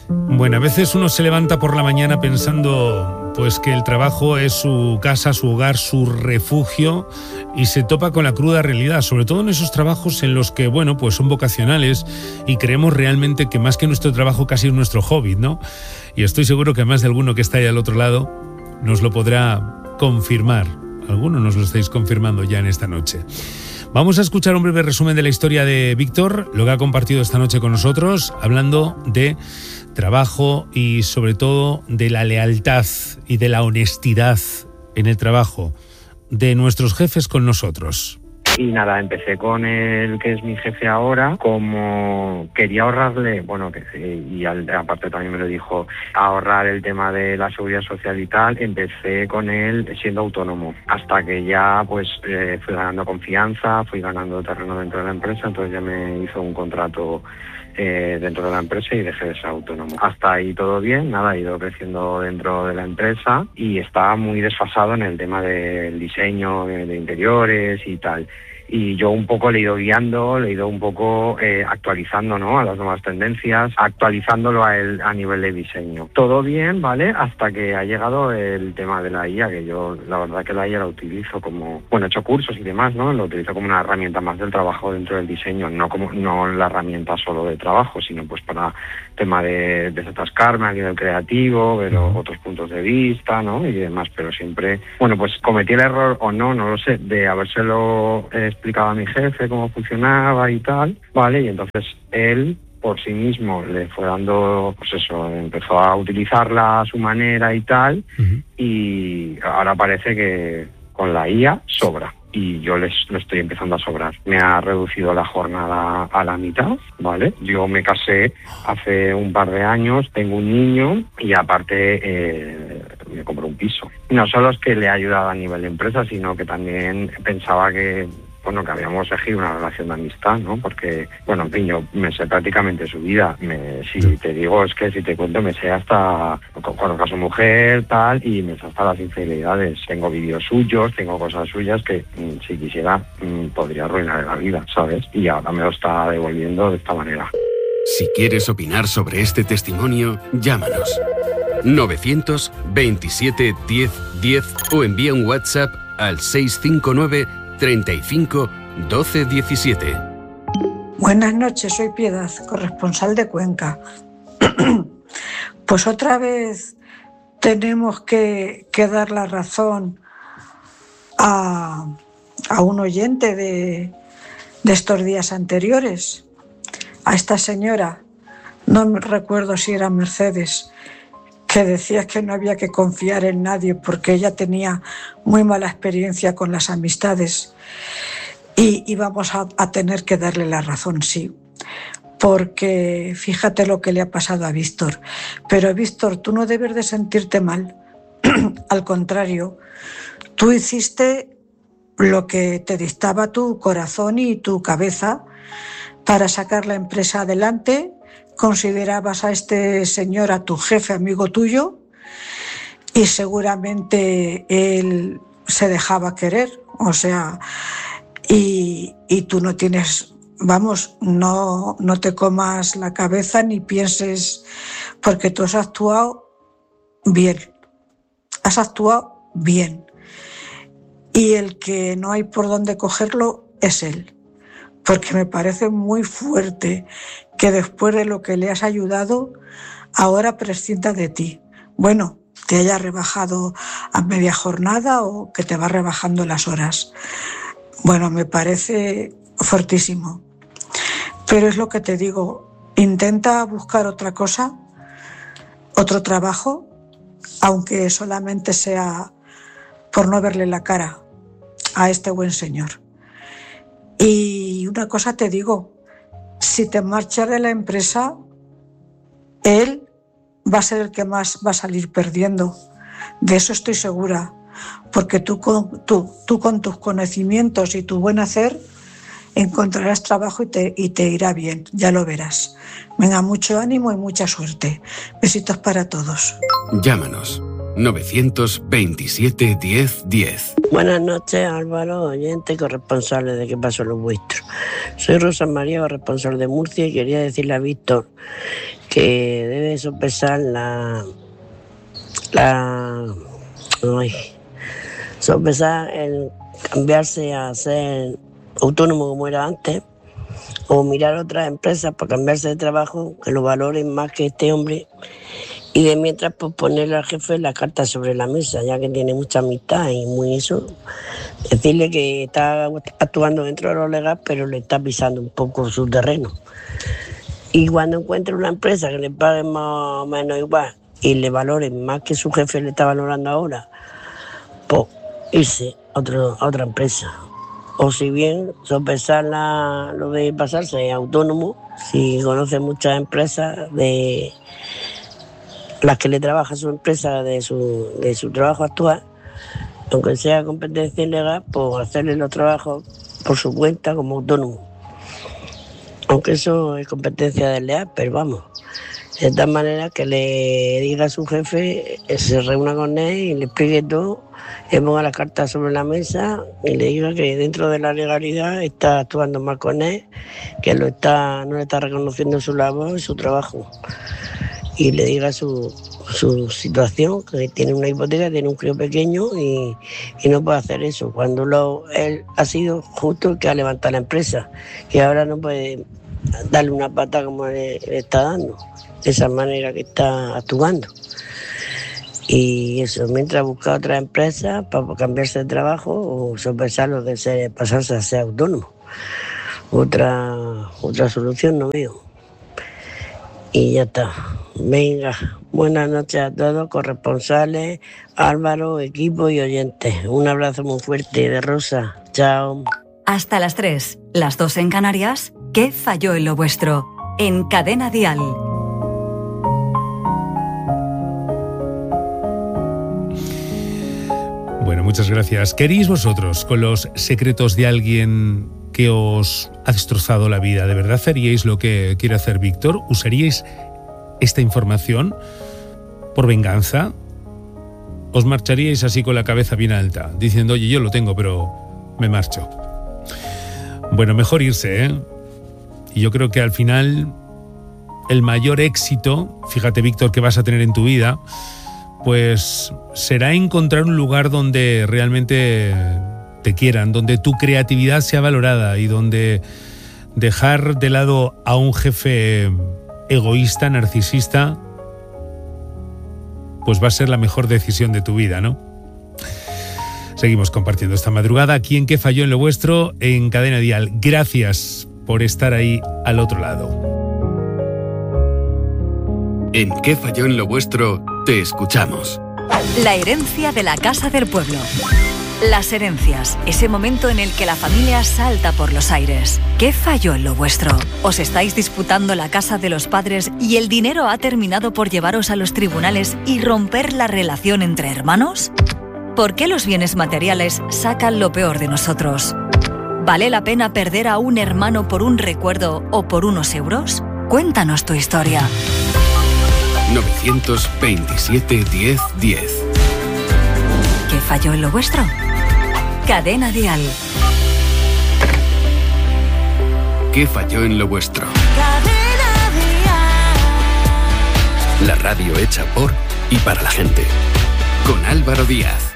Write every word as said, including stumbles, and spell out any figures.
Bueno, a veces uno se levanta por la mañana pensando pues que el trabajo es su casa, su hogar, su refugio, y se topa con la cruda realidad, sobre todo en esos trabajos en los que, bueno, pues son vocacionales y creemos realmente que más que nuestro trabajo casi es nuestro hobby, ¿no? Y estoy seguro que más de alguno que está ahí al otro lado nos lo podrá confirmar. Algunos nos lo estáis confirmando ya en esta noche. Vamos a escuchar un breve resumen de la historia de Víctor, lo que ha compartido esta noche con nosotros, hablando de trabajo y sobre todo de la lealtad y de la honestidad en el trabajo de nuestros jefes con nosotros. Y nada, empecé con el que es mi jefe ahora, como quería ahorrarle, bueno, que y al, aparte también me lo dijo, ahorrar el tema de la seguridad social y tal, empecé con él siendo autónomo, hasta que ya pues eh, fui ganando confianza, fui ganando terreno dentro de la empresa, entonces ya me hizo un contrato Eh, dentro de la empresa y dejé de ser autónomo. Hasta ahí todo bien, nada, he ido creciendo dentro de la empresa y estaba muy desfasado en el tema del diseño de, de interiores y tal. Y yo un poco le he ido guiando, le he ido un poco eh, actualizando, ¿no?, a las nuevas tendencias, actualizándolo a él a nivel de diseño. Todo bien, ¿vale?, hasta que ha llegado el tema de la I A, que yo la verdad que la I A la utilizo como, bueno, he hecho cursos y demás, ¿no?, lo utilizo como una herramienta más del trabajo dentro del diseño, no como no la herramienta solo de trabajo, sino pues para tema de desatascarme a nivel creativo, ver otros puntos de vista, ¿no?, y demás, pero siempre, bueno, pues cometí el error, o no, no lo sé, de habérselo eh, explicaba a mi jefe cómo funcionaba y tal, ¿vale? Y entonces él por sí mismo le fue dando, pues eso, empezó a utilizarla a su manera y tal, uh-huh. Y ahora parece que con la I A sobra. Y yo les lo estoy empezando a sobrar. Me ha reducido la jornada a la mitad, ¿vale? Yo me casé hace un par de años, tengo un niño y aparte eh, me compré un piso. No solo es que le ha ayudado a nivel de empresa, sino que también pensaba que, bueno, que habíamos elegido una relación de amistad, ¿no? Porque, bueno, en fin, yo me sé prácticamente su vida. Me, si te digo, es que si te cuento, me sé hasta cuando casó mujer, tal, y me sé hasta las infidelidades. Tengo vídeos suyos, tengo cosas suyas que, si quisiera, podría arruinar la vida, ¿sabes? Y ahora me lo está devolviendo de esta manera. Si quieres opinar sobre este testimonio, llámanos. novecientos veintisiete diez diez o envía un WhatsApp al seis cinco nueve treinta y cinco doce diecisiete. Buenas noches, soy Piedad, corresponsal de Cuenca. Pues otra vez tenemos que, que dar la razón a, a un oyente de, de estos días anteriores, a esta señora, no me recuerdo si era Mercedes, que decía que no había que confiar en nadie porque ella tenía muy mala experiencia con las amistades y íbamos a, a tener que darle la razón, sí, porque fíjate lo que le ha pasado a Víctor. Pero Víctor, tú no debes de sentirte mal, al contrario, tú hiciste lo que te dictaba tu corazón y tu cabeza para sacar la empresa adelante. Considerabas a este señor, a tu jefe, amigo tuyo, y seguramente él se dejaba querer, o sea, y, y tú no tienes, vamos, no, no te comas la cabeza ni pienses, porque tú has actuado bien, has actuado bien, y el que no hay por dónde cogerlo es él. Porque me parece muy fuerte que después de lo que le has ayudado, ahora prescinda de ti. Bueno, te haya rebajado a media jornada o que te va rebajando las horas. Bueno, me parece fuertísimo. Pero es lo que te digo, intenta buscar otra cosa, otro trabajo, aunque solamente sea por no verle la cara a este buen señor. Y una cosa te digo, si te marchas de la empresa, él va a ser el que más va a salir perdiendo. De eso estoy segura, porque tú con, tú, tú con tus conocimientos y tu buen hacer encontrarás trabajo y te, y te irá bien, ya lo verás. Venga, mucho ánimo y mucha suerte. Besitos para todos. Llámanos. novecientos veintisiete diez diez. Buenas noches, Álvaro, oyente y corresponsable de ¿Qué pasó lo vuestro? Soy Rosa María, corresponsal de Murcia, y quería decirle a Víctor que debe sopesar la... la ay, sopesar el cambiarse a ser autónomo como era antes, o mirar otras empresas para cambiarse de trabajo que lo valoren más que este hombre, y de mientras pues ponerle al jefe la carta sobre la mesa, ya que tiene mucha amistad y muy eso, decirle que está actuando dentro de lo legal, pero le está pisando un poco su terreno. Y cuando encuentre una empresa que le pague más o menos igual y le valoren más que su jefe le está valorando ahora, pues irse a, otro, a otra empresa. O si bien sopesar la, lo de pasarse autónomo, si conoce muchas empresas de las que le trabaja su empresa de su, de su trabajo actual, aunque sea competencia ilegal, pues hacerle los trabajos por su cuenta como autónomo. Aunque eso es competencia desleal, pero vamos, de tal manera que le diga a su jefe, se reúna con él y le explique todo, le ponga las cartas sobre la mesa y le diga que dentro de la legalidad está actuando mal con él, que lo está, no le está reconociendo su labor y su trabajo. Y le diga su, su situación, que tiene una hipoteca, tiene un crío pequeño y, y no puede hacer eso. Cuando lo, él ha sido justo el que ha levantado la empresa, que ahora no puede darle una pata como le, le está dando, de esa manera que está actuando. Y eso, mientras busca otra empresa para cambiarse de trabajo o sopesar lo de ser, pasarse a ser autónomo. Otra, otra solución no veo. Y ya está. Venga, buenas noches a todos, corresponsales, Álvaro, equipo y oyentes. Un abrazo muy fuerte de Rosa. Chao. Hasta las tres, las dos en Canarias. ¿Qué falló en lo vuestro? En Cadena Dial. Bueno, muchas gracias. ¿Queréis vosotros con los secretos de alguien que os ha destrozado la vida? ¿De verdad haríais lo que quiere hacer Víctor? ¿Usaríais esta información por venganza? ¿Os marcharíais así con la cabeza bien alta, diciendo, oye, yo lo tengo, pero me marcho? Bueno, mejor irse, ¿eh? Y yo creo que al final el mayor éxito, fíjate, Víctor, que vas a tener en tu vida, pues será encontrar un lugar donde realmente te quieran, donde tu creatividad sea valorada y donde dejar de lado a un jefe egoísta, narcisista, pues va a ser la mejor decisión de tu vida, ¿no? Seguimos compartiendo esta madrugada aquí en ¿Qué falló en lo vuestro? En Cadena Dial. Gracias por estar ahí al otro lado. En ¿Qué falló en lo vuestro? Te escuchamos. La herencia de la Casa del Pueblo. Las herencias, ese momento en el que la familia salta por los aires. ¿Qué falló en lo vuestro? ¿Os estáis disputando la casa de los padres y el dinero ha terminado por llevaros a los tribunales y romper la relación entre hermanos? ¿Por qué los bienes materiales sacan lo peor de nosotros? ¿Vale la pena perder a un hermano por un recuerdo o por unos euros? Cuéntanos tu historia. nueve veintisiete, diez, diez. ¿Qué falló en lo vuestro? Cadena Dial. ¿Qué falló en lo vuestro? Cadena Dial. La radio hecha por y para la gente. Con Álvaro Díaz.